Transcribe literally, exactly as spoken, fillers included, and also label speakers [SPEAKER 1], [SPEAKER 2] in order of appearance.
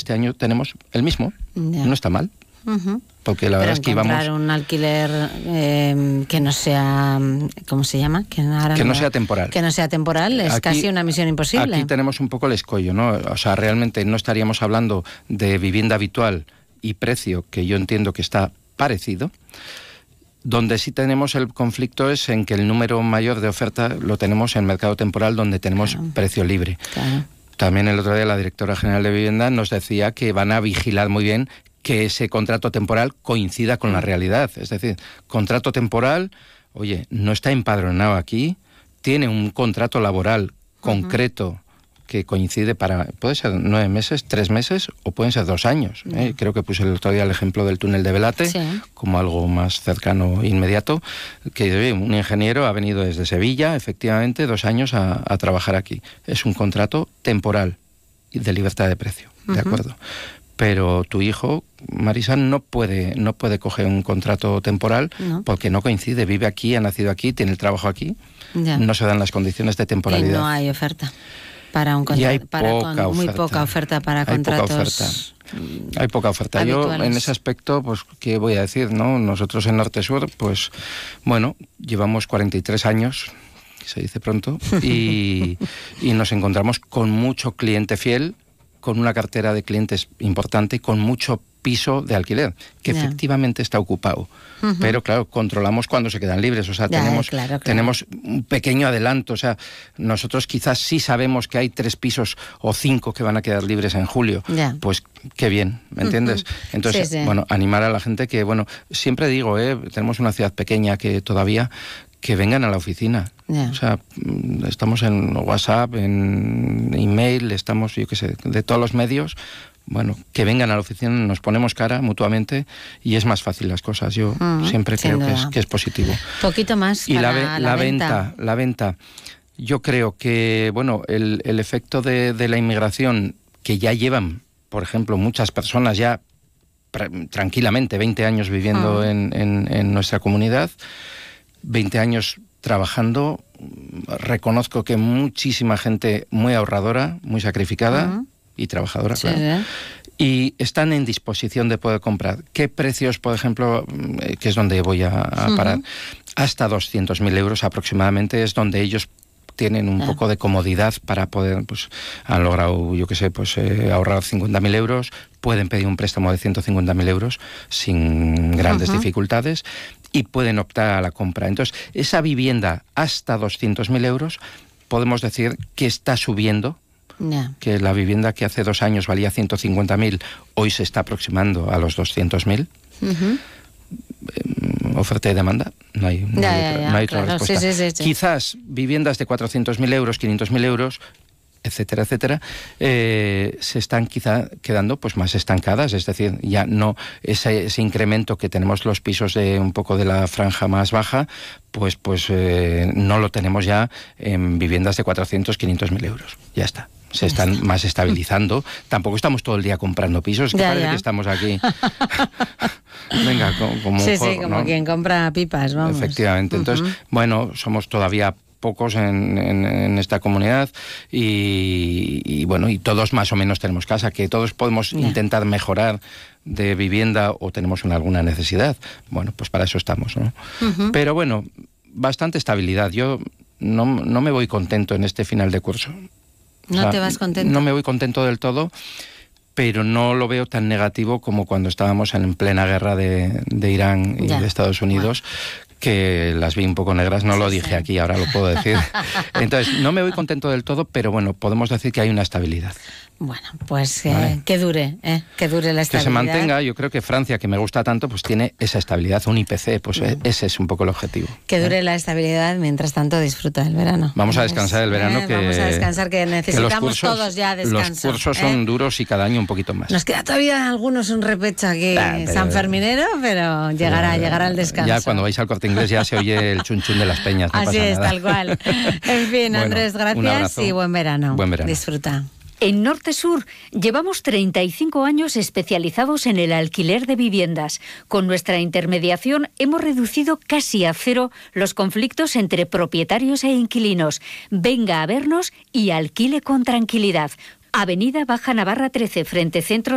[SPEAKER 1] este año tenemos el mismo. Ya. No está mal.
[SPEAKER 2] Uh-huh.
[SPEAKER 1] Porque la
[SPEAKER 2] Pero
[SPEAKER 1] verdad es que íbamos...
[SPEAKER 2] encontrar un alquiler eh, que no sea... ¿Cómo se llama? Que, ahora
[SPEAKER 1] que no,
[SPEAKER 2] no
[SPEAKER 1] sea temporal.
[SPEAKER 2] Que no sea temporal es aquí, casi una misión imposible.
[SPEAKER 1] Aquí tenemos un poco el escollo, ¿no? O sea, realmente no estaríamos hablando de vivienda habitual y precio, que yo entiendo que está parecido. Donde sí tenemos el conflicto es en que el número mayor de oferta lo tenemos en mercado temporal, donde tenemos claro. precio libre.
[SPEAKER 2] Claro.
[SPEAKER 1] También el otro día la directora general de Vivienda nos decía que van a vigilar muy bien que ese contrato temporal coincida con la realidad. Es decir, contrato temporal, oye, no está empadronado aquí, tiene un contrato laboral concreto uh-huh. que coincide para, puede ser nueve meses, tres meses o pueden ser dos años. Uh-huh. ¿eh? Creo que puse el otro día el ejemplo del túnel de Velate sí. como algo más cercano e inmediato, que oye, un ingeniero ha venido desde Sevilla, efectivamente, dos años a, a trabajar aquí. Es un contrato temporal y de libertad de precio, uh-huh. ¿de acuerdo? Pero tu hijo, Marisa, no puede no puede coger un contrato temporal no. porque no coincide, vive aquí, ha nacido aquí, tiene el trabajo aquí, ya. no se dan las condiciones de temporalidad.
[SPEAKER 2] Y no hay oferta para un contrato.
[SPEAKER 1] Y hay
[SPEAKER 2] para
[SPEAKER 1] poca
[SPEAKER 2] con, muy
[SPEAKER 1] oferta.
[SPEAKER 2] poca oferta para
[SPEAKER 1] hay
[SPEAKER 2] contratos.
[SPEAKER 1] Poca oferta. Hay poca oferta.
[SPEAKER 2] Habituales.
[SPEAKER 1] Yo en ese aspecto, pues, ¿qué voy a decir? ¿No? Nosotros en Norte Sur, pues, bueno, llevamos cuarenta y tres años, se dice pronto, y, y nos encontramos con mucho cliente fiel, con una cartera de clientes importante y con mucho piso de alquiler, que yeah. efectivamente está ocupado. Uh-huh. Pero claro, controlamos cuando se quedan libres, o sea, yeah, tenemos,
[SPEAKER 2] claro, claro.
[SPEAKER 1] tenemos un pequeño adelanto, o sea, nosotros quizás sí sabemos que hay tres pisos o cinco que van a quedar libres en julio, yeah. pues qué bien, ¿me entiendes? Uh-huh. Entonces, sí, sí. bueno, animar a la gente que, bueno, siempre digo, eh, tenemos una ciudad pequeña que todavía... que vengan a la oficina. Yeah. O sea, estamos en WhatsApp, en email, estamos, yo qué sé, de todos los medios. Bueno, que vengan a la oficina, nos ponemos cara mutuamente y es más fácil las cosas. Yo mm, siempre creo que es, que es positivo.
[SPEAKER 2] Poquito más
[SPEAKER 1] y
[SPEAKER 2] para
[SPEAKER 1] la,
[SPEAKER 2] la,
[SPEAKER 1] la
[SPEAKER 2] venta.
[SPEAKER 1] venta. La venta. Yo creo que, bueno, el, el efecto de, de la inmigración que ya llevan, por ejemplo, muchas personas ya pr- tranquilamente veinte años viviendo mm. en, en, en nuestra comunidad, veinte años trabajando, reconozco que muchísima gente muy ahorradora, muy sacrificada uh-huh. y trabajadora,
[SPEAKER 2] sí,
[SPEAKER 1] claro,
[SPEAKER 2] sí.
[SPEAKER 1] y están en disposición de poder comprar. ¿Qué precios, por ejemplo, que es donde voy a, a parar? Uh-huh. Hasta doscientos mil euros aproximadamente es donde ellos tienen un ah. poco de comodidad para poder, pues, han logrado, yo qué sé, pues eh, ahorrar cincuenta mil euros, pueden pedir un préstamo de ciento cincuenta mil euros sin grandes uh-huh. dificultades y pueden optar a la compra. Entonces, esa vivienda hasta doscientos mil euros, podemos decir que está subiendo, yeah. que la vivienda que hace dos años valía ciento cincuenta mil, hoy se está aproximando a los doscientos mil. Uh-huh. Oferta y demanda, no hay, no
[SPEAKER 2] ya,
[SPEAKER 1] hay
[SPEAKER 2] ya,
[SPEAKER 1] otra,
[SPEAKER 2] ya,
[SPEAKER 1] no hay
[SPEAKER 2] claro.
[SPEAKER 1] otra respuesta.
[SPEAKER 2] Sí, sí, sí, sí.
[SPEAKER 1] Quizás viviendas de cuatrocientos mil euros, quinientos mil euros, etcétera, etcétera, eh, se están quizá quedando pues más estancadas, es decir, ya no ese, ese incremento que tenemos los pisos de un poco de la franja más baja, pues, pues eh, no lo tenemos ya en viviendas de cuatrocientos, quinientos mil euros, ya está. Se están está. más estabilizando. Tampoco estamos todo el día comprando pisos, que ya, parece ya. que estamos aquí. Venga, como, como
[SPEAKER 2] sí,
[SPEAKER 1] un juego,
[SPEAKER 2] sí, como
[SPEAKER 1] ¿no?
[SPEAKER 2] quien compra pipas, vamos.
[SPEAKER 1] Efectivamente. Entonces, uh-huh. bueno, somos todavía pocos en, en, en esta comunidad y, y bueno, y todos más o menos tenemos casa, que todos podemos yeah. intentar mejorar de vivienda o tenemos una, alguna necesidad. Bueno, pues para eso estamos, ¿no? Uh-huh. Pero bueno, bastante estabilidad. Yo no, no me voy contento en este final de curso.
[SPEAKER 2] ¿No o sea, te vas contento?
[SPEAKER 1] No me voy contento del todo, pero no lo veo tan negativo como cuando estábamos en plena guerra de, de Irán y ya. de Estados Unidos, bueno. que las vi un poco negras, no sí, lo dije sí. aquí, ahora lo puedo decir. Entonces, no me voy contento del todo, pero bueno, podemos decir que hay una estabilidad.
[SPEAKER 2] Bueno, pues eh, vale. que dure, eh, que dure la estabilidad.
[SPEAKER 1] Que se mantenga, yo creo que Francia, que me gusta tanto, pues tiene esa estabilidad, un I P C, pues mm. ese es un poco el objetivo.
[SPEAKER 2] Que dure ¿eh? la estabilidad, mientras tanto disfruta del verano.
[SPEAKER 1] Vamos a descansar el verano,
[SPEAKER 2] eh,
[SPEAKER 1] que...
[SPEAKER 2] Vamos a descansar, que necesitamos
[SPEAKER 1] que cursos,
[SPEAKER 2] todos ya descanso.
[SPEAKER 1] Los cursos son
[SPEAKER 2] ¿eh?
[SPEAKER 1] duros y cada año un poquito más.
[SPEAKER 2] Nos queda todavía algunos un repecho aquí ah, pero, sanferminero, pero llegará, pero, llegará el descanso.
[SPEAKER 1] Ya cuando vais al Corte Inglés ya se oye el chun chun de las peñas, no
[SPEAKER 2] Así
[SPEAKER 1] pasa
[SPEAKER 2] es,
[SPEAKER 1] nada.
[SPEAKER 2] tal cual. En fin, bueno, Andrés, gracias y buen verano.
[SPEAKER 1] Buen verano.
[SPEAKER 2] Disfruta.
[SPEAKER 3] En Norte Sur llevamos treinta y cinco años especializados en el alquiler de viviendas. Con nuestra intermediación hemos reducido casi a cero los conflictos entre propietarios e inquilinos. Venga a vernos y alquile con tranquilidad. Avenida Baja Navarra trece, frente Centro